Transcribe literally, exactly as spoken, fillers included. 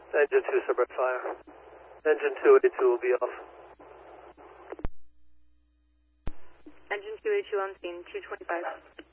Engine two, subject fire. Engine two eighty-two will be off. Engine two eighty-two on scene, two twenty-five.